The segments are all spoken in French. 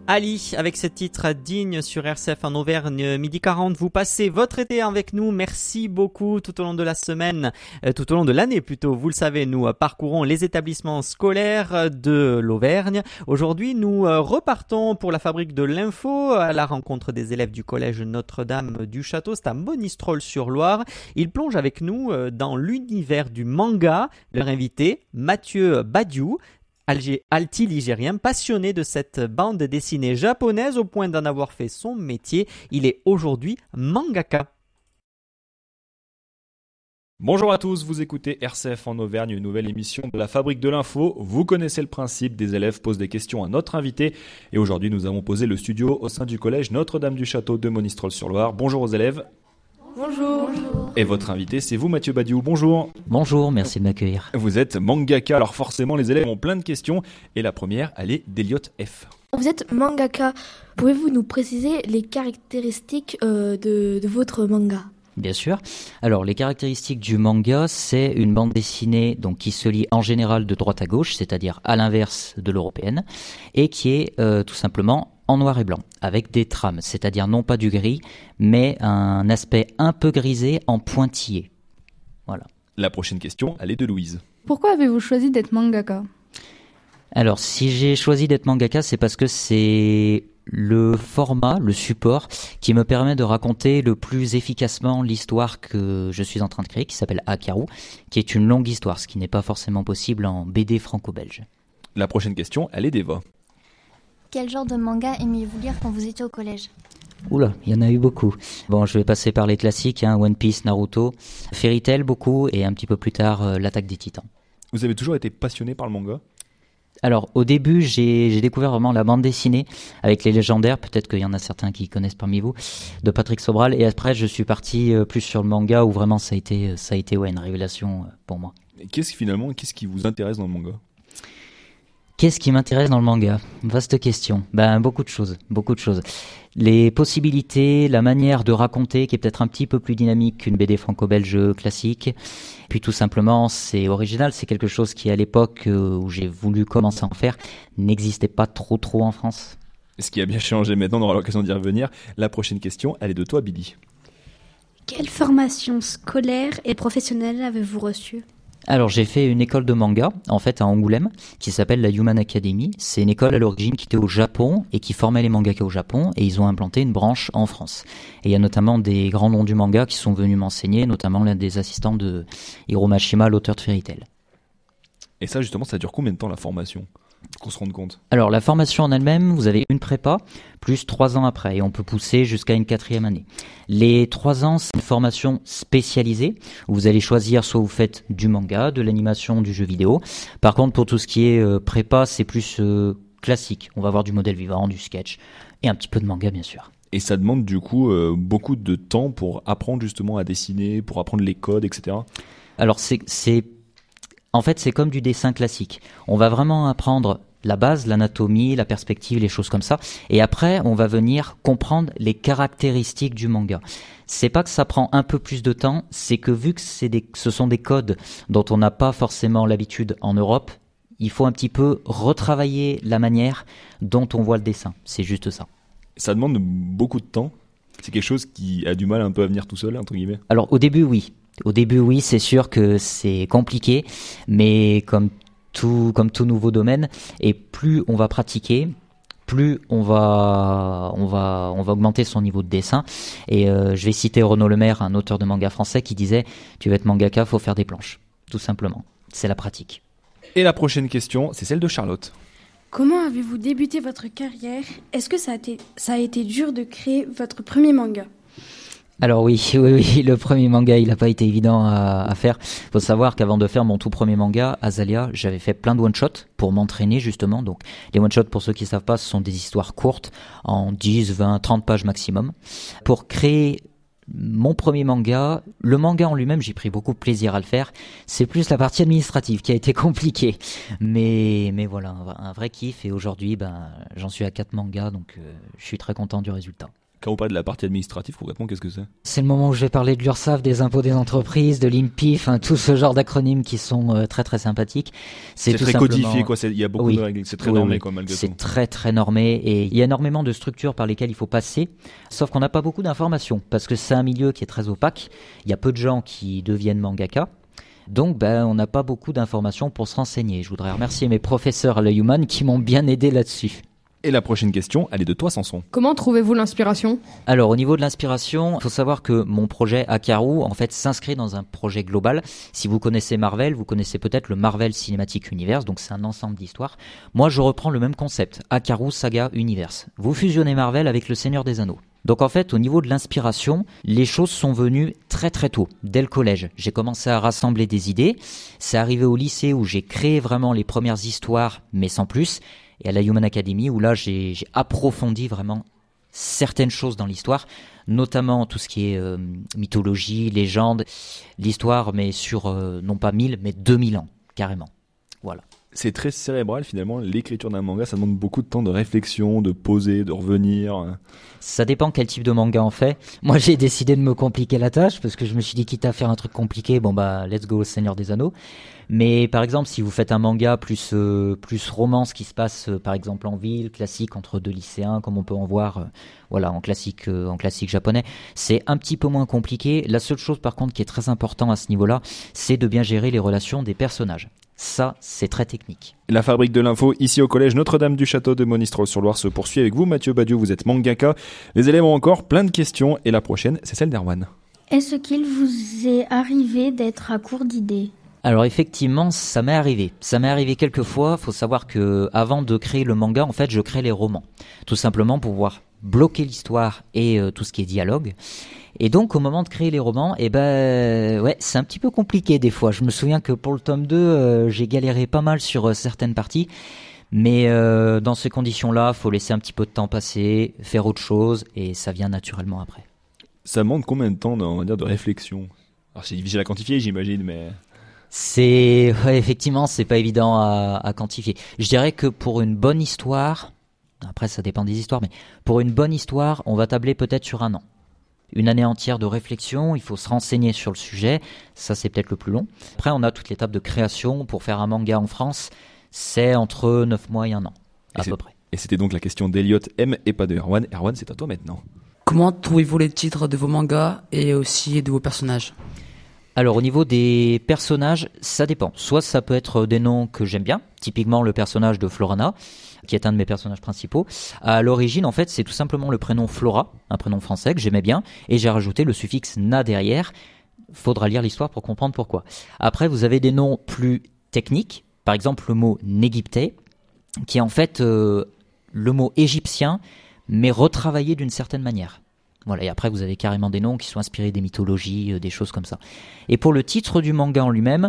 Ali, avec ce titre digne sur RCF en Auvergne, midi 40, vous passez votre été avec nous. Merci beaucoup tout au long de la semaine, tout au long de l'année plutôt. Vous le savez, nous parcourons les établissements scolaires de l'Auvergne. Aujourd'hui, nous repartons pour la fabrique de l'info à la rencontre des élèves du collège Notre-Dame du Château. C'est à Monistrol-sur-Loire. Ils plongent avec nous dans l'univers du manga. Leur invité, Mathieu Badiou, altiligérien, passionné de cette bande dessinée japonaise au point d'en avoir fait son métier. Il est aujourd'hui mangaka. Bonjour à tous, vous écoutez RCF en Auvergne, une nouvelle émission de la Fabrique de l'Info. Vous connaissez le principe, des élèves posent des questions à notre invité. Et aujourd'hui, nous avons posé le studio au sein du collège Notre-Dame du Château de Monistrol-sur-Loire. Bonjour aux élèves. Bonjour. Et votre invité, c'est vous, Mathieu Badiou. Bonjour. Bonjour, merci de m'accueillir. Vous êtes mangaka, alors forcément, les élèves ont plein de questions. Et la première, elle est d'Eliott F. Vous êtes mangaka. Pouvez-vous nous préciser les caractéristiques de votre manga ? Bien sûr. Alors, les caractéristiques du manga, c'est une bande dessinée donc, qui se lit en général de droite à gauche, c'est-à-dire à l'inverse de l'européenne, et qui est tout simplement en noir et blanc, avec des trames, c'est-à-dire non pas du gris, mais un aspect un peu grisé en pointillé. Voilà. La prochaine question, elle est de Louise. Pourquoi avez-vous choisi d'être mangaka ? Alors, si j'ai choisi d'être mangaka, c'est parce que c'est le format, le support, qui me permet de raconter le plus efficacement l'histoire que je suis en train de créer, qui s'appelle Hakaru, qui est une longue histoire, ce qui n'est pas forcément possible en BD franco-belge. La prochaine question, elle est d'Eva. Quel genre de manga aimiez-vous lire quand vous étiez au collège ? Oula, il y en a eu beaucoup. Bon, je vais passer par les classiques, One Piece, Naruto, Fairy Tail beaucoup, et un petit peu plus tard, l'Attaque des Titans. Vous avez toujours été passionné par le manga ? Alors, au début, j'ai découvert vraiment la bande dessinée avec les légendaires, peut-être qu'il y en a certains qui connaissent parmi vous, de Patrick Sobral, et après, je suis parti plus sur le manga, où vraiment ça a été une révélation pour moi. Et qu'est-ce qui vous intéresse dans le manga ? Qu'est-ce qui m'intéresse dans le manga ? Vaste question. Beaucoup de choses. Les possibilités, la manière de raconter qui est peut-être un petit peu plus dynamique qu'une BD franco-belge classique. Puis tout simplement, c'est original, c'est quelque chose qui à l'époque où j'ai voulu commencer à en faire n'existait pas trop en France. Ce qui a bien changé maintenant, on aura l'occasion d'y revenir. La prochaine question, elle est de toi, Billy. Quelle formation scolaire et professionnelle avez-vous reçue ? Alors j'ai fait une école de manga, en fait à Angoulême, qui s'appelle la Human Academy. C'est une école à l'origine qui était au Japon et qui formait les mangaka au Japon, et ils ont implanté une branche en France. Et il y a notamment des grands noms du manga qui sont venus m'enseigner, notamment l'un des assistants de Hiro Mashima, l'auteur de Fairy Tail. Et ça justement, ça dure combien de temps la formation ? Qu'on se rende compte. Alors la formation en elle-même, vous avez une prépa plus 3 ans après, et on peut pousser jusqu'à une 4e année. Les 3 ans, c'est une formation spécialisée où vous allez choisir, soit vous faites du manga, de l'animation, du jeu vidéo. Par contre, pour tout ce qui est prépa, c'est plus classique. On va avoir du modèle vivant, du sketch et un petit peu de manga bien sûr. Et ça demande du coup beaucoup de temps pour apprendre justement à dessiner, pour apprendre les codes, etc. Alors en fait, c'est comme du dessin classique. On va vraiment apprendre la base, l'anatomie, la perspective, les choses comme ça. Et après, on va venir comprendre les caractéristiques du manga. C'est pas que ça prend un peu plus de temps, c'est que vu que ce sont des codes dont on n'a pas forcément l'habitude en Europe, il faut un petit peu retravailler la manière dont on voit le dessin. C'est juste ça. Ça demande beaucoup de temps. C'est quelque chose qui a du mal un peu à venir tout seul, entre guillemets. Alors, au début, oui. C'est sûr que c'est compliqué, mais comme tout nouveau domaine, et plus on va pratiquer, plus on va augmenter son niveau de dessin. Et je vais citer Renaud Lemaire, un auteur de manga français, qui disait « Tu veux être mangaka, faut faire des planches ». Tout simplement, c'est la pratique. Et la prochaine question, c'est celle de Charlotte. Comment avez-vous débuté votre carrière ? Est-ce que ça a été dur de créer votre premier manga ? Alors oui, le premier manga, il n'a pas été évident à faire. Faut savoir qu'avant de faire mon tout premier manga, Azalea, j'avais fait plein de one-shots pour m'entraîner justement. Donc les one-shots, pour ceux qui ne savent pas, ce sont des histoires courtes en 10, 20, 30 pages maximum. Pour créer mon premier manga, le manga en lui-même, j'ai pris beaucoup de plaisir à le faire. C'est plus la partie administrative qui a été compliquée. Mais voilà, un vrai kiff. Et aujourd'hui, j'en suis à 4 mangas, donc je suis très content du résultat. Quand on parle de la partie administrative, concrètement, qu'est-ce que c'est ? C'est le moment où je vais parler de l'URSSAF, des impôts des entreprises, de l'INPI, enfin tout ce genre d'acronymes qui sont très très sympathiques. C'est tout très simplement... codifié, quoi. Il y a beaucoup de règles. C'est très normé, quoi, malgré tout. C'est très très normé et il y a énormément de structures par lesquelles il faut passer. Sauf qu'on n'a pas beaucoup d'informations parce que c'est un milieu qui est très opaque. Il y a peu de gens qui deviennent mangaka. Donc, on n'a pas beaucoup d'informations pour se renseigner. Je voudrais remercier mes professeurs à la Human qui m'ont bien aidé là-dessus. Et la prochaine question, elle est de toi, Samson. Comment trouvez-vous l'inspiration ? Alors, au niveau de l'inspiration, il faut savoir que mon projet Akaru, en fait, s'inscrit dans un projet global. Si vous connaissez Marvel, vous connaissez peut-être le Marvel Cinematic Universe, donc c'est un ensemble d'histoires. Moi, je reprends le même concept, Akaru Saga Universe. Vous fusionnez Marvel avec le Seigneur des Anneaux. Donc en fait, au niveau de l'inspiration, les choses sont venues très très tôt, dès le collège. J'ai commencé à rassembler des idées. C'est arrivé au lycée où j'ai créé vraiment les premières histoires, mais sans plus. Et à la Human Academy, où là, j'ai approfondi vraiment certaines choses dans l'histoire, notamment tout ce qui est mythologie, légende, l'histoire, mais sur non pas 1000, mais 2000 ans, carrément. Voilà. C'est très cérébral finalement, l'écriture d'un manga, ça demande beaucoup de temps de réflexion, de poser, de revenir. Ça dépend quel type de manga on fait. Moi j'ai décidé de me compliquer la tâche parce que je me suis dit quitte à faire un truc compliqué, let's go au Seigneur des Anneaux. Mais par exemple si vous faites un manga plus romance qui se passe par exemple en ville, classique entre deux lycéens comme on peut en voir en classique japonais, c'est un petit peu moins compliqué. La seule chose par contre qui est très important à ce niveau-là, c'est de bien gérer les relations des personnages. Ça, c'est très technique. La fabrique de l'info, ici au collège Notre-Dame du Château de Monistrol-sur-Loire, se poursuit avec vous, Mathieu Badiou. Vous êtes mangaka. Les élèves ont encore plein de questions et la prochaine, c'est celle d'Erwan. Est-ce qu'il vous est arrivé d'être à court d'idées ? Alors effectivement, ça m'est arrivé. Ça m'est arrivé quelques fois. Faut savoir que avant de créer le manga, en fait, je crée les romans. Tout simplement pour pouvoir bloquer l'histoire et tout ce qui est dialogue. Et donc, au moment de créer les romans, c'est un petit peu compliqué des fois. Je me souviens que pour le tome 2, j'ai galéré pas mal sur certaines parties. Mais dans ces conditions-là, faut laisser un petit peu de temps passer, faire autre chose, et ça vient naturellement après. Ça demande combien de temps, de réflexion ? Alors, c'est difficile à quantifier, j'imagine, mais... Effectivement, c'est pas évident à quantifier. Je dirais que pour une bonne histoire, après ça dépend des histoires, mais pour une bonne histoire, on va tabler peut-être sur 1 an. Une année entière de réflexion, il faut se renseigner sur le sujet, ça c'est peut-être le plus long. Après on a toute l'étape de création, pour faire un manga en France, c'est entre 9 mois et 1 an, à peu près. Et c'était donc la question d'Eliott M et pas de Erwan. Erwan, c'est à toi maintenant. Comment trouvez-vous les titres de vos mangas et aussi de vos personnages ? Alors au niveau des personnages, ça dépend. Soit ça peut être des noms que j'aime bien, typiquement le personnage de Florana, qui est un de mes personnages principaux. À l'origine, en fait, c'est tout simplement le prénom Flora, un prénom français que j'aimais bien, et j'ai rajouté le suffixe na derrière. Faudra lire l'histoire pour comprendre pourquoi. Après, vous avez des noms plus techniques, par exemple le mot Négipté, qui est en fait le mot égyptien, mais retravaillé d'une certaine manière. Voilà, et après vous avez carrément des noms qui sont inspirés des mythologies, des choses comme ça. Et pour le titre du manga en lui-même,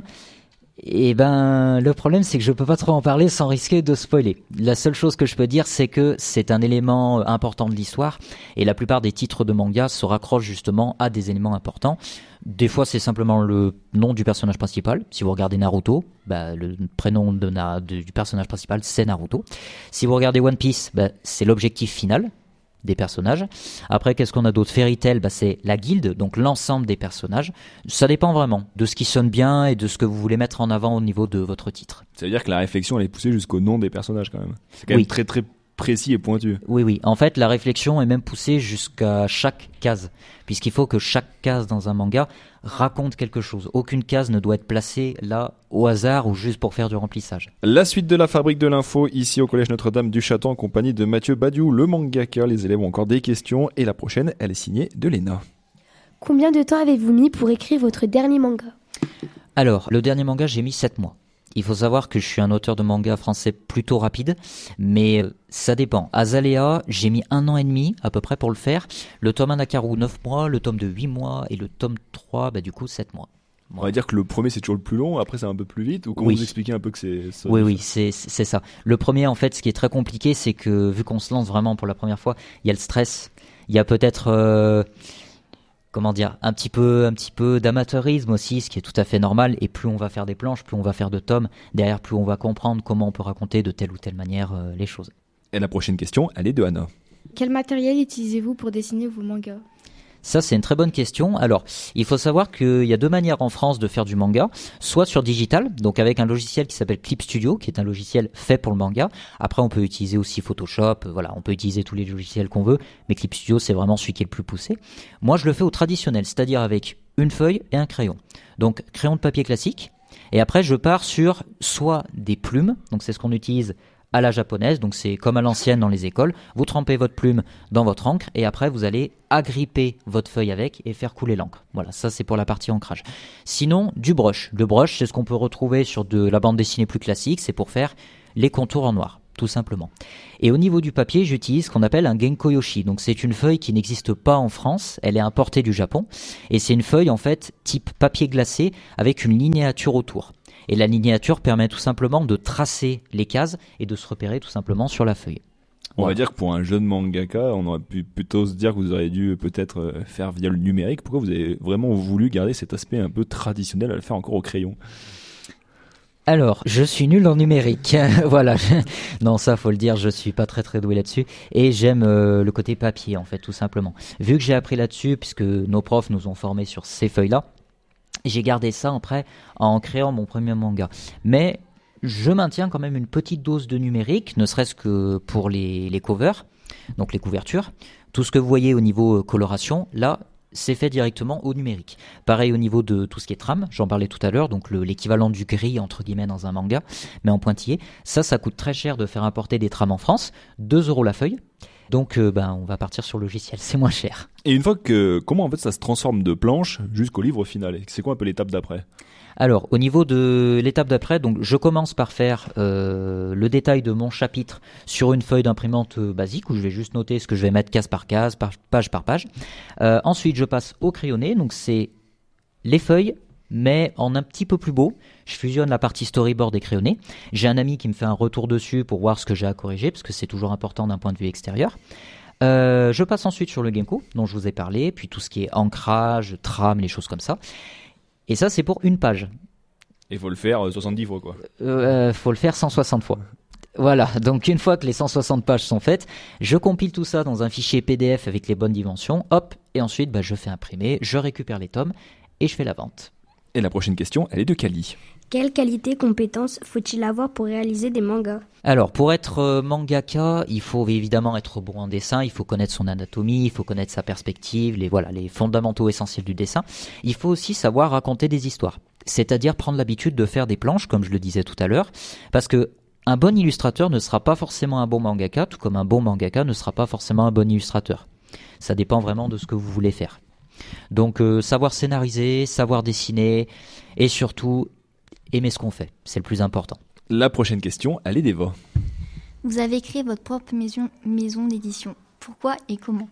le problème c'est que je peux pas trop en parler sans risquer de spoiler. La seule chose que je peux dire c'est que c'est un élément important de l'histoire et la plupart des titres de manga se raccrochent justement à des éléments importants. Des fois c'est simplement le nom du personnage principal. Si vous regardez Naruto, le prénom du personnage principal c'est Naruto. Si vous regardez One Piece, c'est l'objectif final des personnages. Après, qu'est-ce qu'on a d'autre ? Fairy Tail, c'est la guilde, donc l'ensemble des personnages. Ça dépend vraiment de ce qui sonne bien et de ce que vous voulez mettre en avant au niveau de votre titre. Ça veut dire que la réflexion, elle est poussée jusqu'au nom des personnages quand même. C'est quand même très très précis et pointu. Oui. En fait, la réflexion est même poussée jusqu'à chaque case, puisqu'il faut que chaque case dans un manga raconte quelque chose. Aucune case ne doit être placée là au hasard ou juste pour faire du remplissage. La suite de la fabrique de l'info, ici au collège Notre-Dame du Château, en compagnie de Mathieu Badiou, le mangaka. Les élèves ont encore des questions et la prochaine, elle est signée de Léna. Combien de temps avez-vous mis pour écrire votre dernier manga ? Alors, le dernier manga, j'ai mis 7 mois. Il faut savoir que je suis un auteur de manga français plutôt rapide, mais ça dépend. Azalea, j'ai mis 1 an et demi à peu près pour le faire. Le tome 1 d'Akaru, 9 mois, le tome 2, 8 mois, et le tome 3, 7 mois. On va dire que le premier c'est toujours le plus long, après c'est un peu plus vite, ou comment vous expliquez un peu que c'est ça ? Oui, c'est ça. Le premier, en fait, ce qui est très compliqué, c'est que vu qu'on se lance vraiment pour la première fois, il y a le stress, il y a peut-être... un petit peu d'amateurisme aussi, ce qui est tout à fait normal. Et plus on va faire des planches, plus on va faire de tomes. Derrière, plus on va comprendre comment on peut raconter de telle ou telle manière les choses. Et la prochaine question, elle est de Anna. Quel matériel utilisez-vous pour dessiner vos mangas? Ça, c'est une très bonne question. Alors, il faut savoir qu'il y a deux manières en France de faire du manga. Soit sur digital, donc avec un logiciel qui s'appelle Clip Studio, qui est un logiciel fait pour le manga. Après, on peut utiliser aussi Photoshop. Voilà, on peut utiliser tous les logiciels qu'on veut. Mais Clip Studio, c'est vraiment celui qui est le plus poussé. Moi, je le fais au traditionnel, c'est-à-dire avec une feuille et un crayon. Donc, crayon de papier classique. Et après, je pars sur soit des plumes. Donc, c'est ce qu'on utilise à la japonaise, donc c'est comme à l'ancienne dans les écoles, vous trempez votre plume dans votre encre et après vous allez agripper votre feuille avec et faire couler l'encre. Voilà, ça c'est pour la partie ancrage. Sinon, du brush. Le brush, c'est ce qu'on peut retrouver sur de la bande dessinée plus classique, c'est pour faire les contours en noir, tout simplement. Et au niveau du papier, j'utilise ce qu'on appelle un Genko-yoshi. Donc c'est une feuille qui n'existe pas en France, elle est importée du Japon et c'est une feuille en fait type papier glacé avec une linéature autour. Et la linéature permet tout simplement de tracer les cases et de se repérer tout simplement sur la feuille. On va dire que pour un jeune mangaka, on aurait pu plutôt se dire que vous auriez dû peut-être faire via le numérique. Pourquoi vous avez vraiment voulu garder cet aspect un peu traditionnel à le faire encore au crayon? Alors, je suis nul en numérique. Voilà. Non, ça faut le dire, je suis pas très doué là-dessus. Et j'aime le côté papier en fait, tout simplement. Vu que j'ai appris là-dessus, puisque nos profs nous ont formés sur ces feuilles-là, j'ai gardé ça après en créant mon premier manga. Mais je maintiens quand même une petite dose de numérique, ne serait-ce que pour les covers, donc les couvertures. Tout ce que vous voyez au niveau coloration, là, c'est fait directement au numérique. Pareil au niveau de tout ce qui est trame, j'en parlais tout à l'heure, donc l'équivalent du gris entre guillemets dans un manga, mais en pointillé. Ça coûte très cher de faire importer des trames en France, 2 € la feuille. Donc on va partir sur le logiciel, c'est moins cher. Et une fois que, comment en fait ça se transforme de planche jusqu'au livre final? C'est quoi un peu l'étape d'après? Alors au niveau de l'étape d'après, donc je commence par faire le détail de mon chapitre sur une feuille d'imprimante basique où je vais juste noter ce que je vais mettre case par case, page par page. Ensuite je passe au crayonné, donc c'est les feuilles mais en un petit peu plus beau. Je fusionne la partie storyboard et crayonné. J'ai un ami qui me fait un retour dessus pour voir ce que j'ai à corriger, parce que c'est toujours important d'un point de vue extérieur. Je passe ensuite sur le Genko, dont je vous ai parlé, puis tout ce qui est ancrage, trame, les choses comme ça. Et ça, c'est pour une page. Il faut le faire 70 fois, quoi. Faut le faire 160 fois. Voilà, donc une fois que les 160 pages sont faites, je compile tout ça dans un fichier PDF avec les bonnes dimensions, hop, et ensuite je fais imprimer, je récupère les tomes et je fais la vente. Et la prochaine question, elle est de Kali. Quelles qualités, compétences faut-il avoir pour réaliser des mangas? Alors, pour être mangaka, il faut évidemment être bon en dessin, il faut connaître son anatomie, il faut connaître sa perspective, les fondamentaux essentiels du dessin. Il faut aussi savoir raconter des histoires, c'est-à-dire prendre l'habitude de faire des planches, comme je le disais tout à l'heure, parce que un bon illustrateur ne sera pas forcément un bon mangaka, tout comme un bon mangaka ne sera pas forcément un bon illustrateur. Ça dépend vraiment de ce que vous voulez faire. Donc savoir scénariser, savoir dessiner et surtout aimer ce qu'on fait, c'est le plus important. La prochaine question, elle est d'Eva. Vous avez créé votre propre maison d'édition. Pourquoi et comment?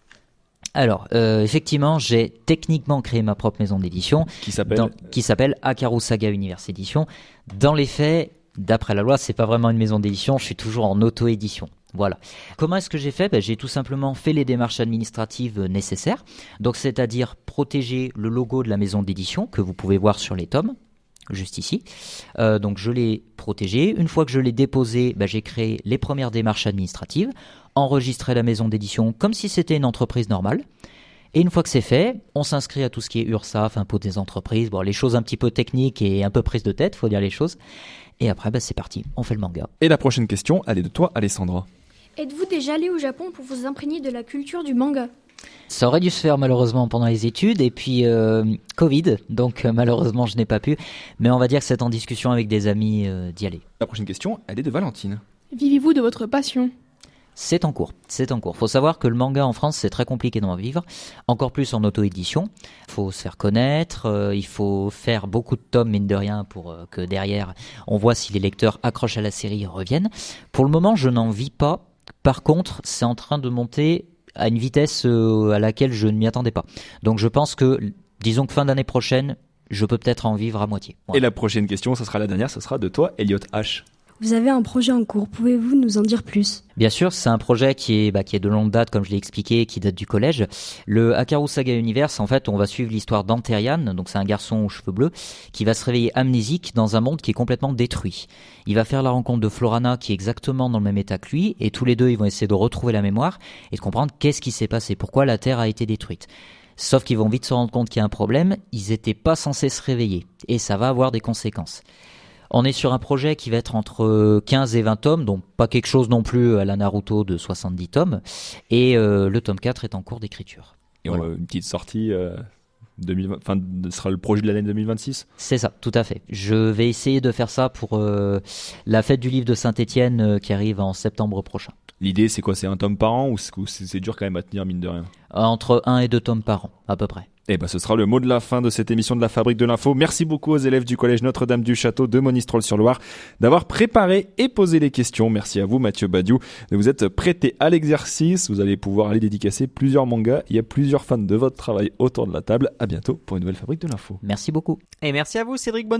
Alors, effectivement, j'ai techniquement créé ma propre maison d'édition qui s'appelle Akaru Saga Universe Édition. Dans les faits, d'après la loi, c'est pas vraiment une maison d'édition, je suis toujours en auto-édition. Voilà. Comment est-ce que j'ai fait? J'ai tout simplement fait les démarches administratives nécessaires. Donc, c'est-à-dire protéger le logo de la maison d'édition que vous pouvez voir sur les tomes, juste ici. Donc, je l'ai protégé. Une fois que je l'ai déposé, j'ai créé les premières démarches administratives, enregistré la maison d'édition comme si c'était une entreprise normale. Et une fois que c'est fait, on s'inscrit à tout ce qui est URSSAF, impôt des entreprises, les choses un petit peu techniques et un peu prises de tête, faut dire les choses. Et après, c'est parti, on fait le manga. Et la prochaine question, elle est de toi, Alessandra. Êtes-vous déjà allé au Japon pour vous imprégner de la culture du manga? Ça aurait dû se faire malheureusement pendant les études et puis Covid, donc malheureusement je n'ai pas pu. Mais on va dire que c'est en discussion avec des amis d'y aller. La prochaine question, elle est de Valentine. Vivez-vous de votre passion? C'est en cours. Faut savoir que le manga en France, c'est très compliqué d'en vivre, encore plus en auto-édition. Il faut se faire connaître, il faut faire beaucoup de tomes, mine de rien, pour que derrière, on voit si les lecteurs accrochent à la série et reviennent. Pour le moment, je n'en vis pas. Par contre, c'est en train de monter à une vitesse à laquelle je ne m'y attendais pas. Donc je pense que, disons que fin d'année prochaine, je peux peut-être en vivre à moitié. Voilà. Et la prochaine question, ça sera la dernière, ça sera de toi, Elliot H. Vous avez un projet en cours, pouvez-vous nous en dire plus ? Bien sûr, c'est un projet qui est de longue date, comme je l'ai expliqué, qui date du collège. Le Hakaru Saga Universe, en fait, on va suivre l'histoire d'Anterian, donc c'est un garçon aux cheveux bleus, qui va se réveiller amnésique dans un monde qui est complètement détruit. Il va faire la rencontre de Florana, qui est exactement dans le même état que lui, et tous les deux, ils vont essayer de retrouver la mémoire et de comprendre qu'est-ce qui s'est passé, pourquoi la Terre a été détruite. Sauf qu'ils vont vite se rendre compte qu'il y a un problème, ils n'étaient pas censés se réveiller, et ça va avoir des conséquences. On est sur un projet qui va être entre 15 et 20 tomes, donc pas quelque chose non plus à la Naruto de 70 tomes. Et le tome 4 est en cours d'écriture. Et voilà. Une petite sortie 2020, ce sera le projet de l'année 2026 ? C'est ça, tout à fait. Je vais essayer de faire ça pour la fête du livre de Saint-Étienne qui arrive en septembre prochain. L'idée, c'est quoi ? C'est un tome par an ou c'est dur quand même à tenir, mine de rien ? Entre 1 et 2 tomes par an, à peu près. Eh ben, ce sera le mot de la fin de cette émission de la Fabrique de l'Info. Merci beaucoup aux élèves du collège Notre-Dame du Château de Monistrol-sur-Loire d'avoir préparé et posé les questions. Merci à vous, Mathieu Badiou, de vous être prêté à l'exercice. Vous allez pouvoir aller dédicacer plusieurs mangas. Il y a plusieurs fans de votre travail autour de la table. À bientôt pour une nouvelle Fabrique de l'Info. Merci beaucoup. Et merci à vous, Cédric Bonneau.